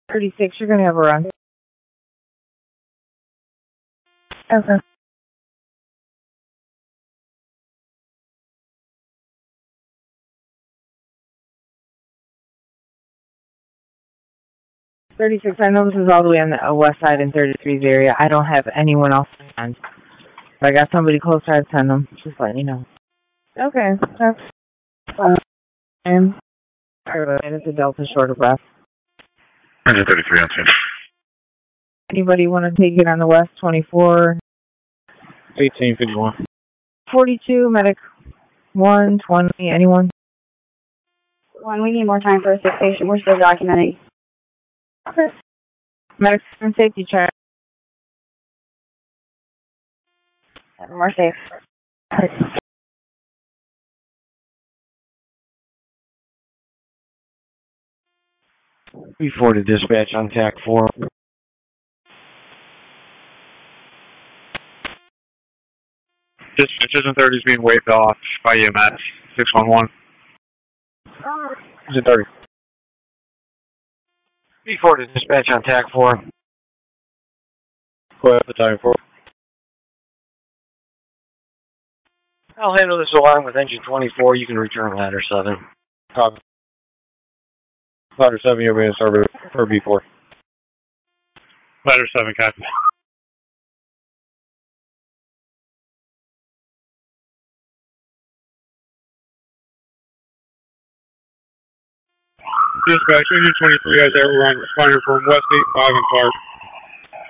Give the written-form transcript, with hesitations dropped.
36, you're going to have a run. Okay. $36, I know this is all the way on the west side in 33's area. I don't have anyone else to send. If I got somebody closer, I'd send them. Just letting you know. Okay, that's fine. It's a Delta short of breath. 33 on 10. Anybody want to take it on the west, 24? 1851. 42, medic 120, anyone? One, we need more time for a sick patient. We're still documenting. Okay. Medic and safety check. More safe. Before to dispatch on TAC 4. Dispatches and 30s being waved off by EMS. 611. Is it 30? Before to dispatch on TAC 4. Go ahead, battalion 4. I'll handle this along with engine 24. You can return ladder 7. Copy. Ladder 7, you'll be in service for B4. Ladder 7, copy. Dispatch, engine 23 has everyone responding from West 85 and Clark.